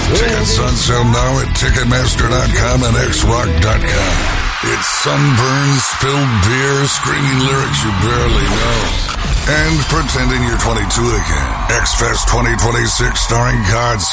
Tickets on sale now at Ticketmaster.com and XRock.com. It's sunburn, spilled beer, screaming lyrics you barely know, and pretending you're 22 again. X-Fest 2026 starring God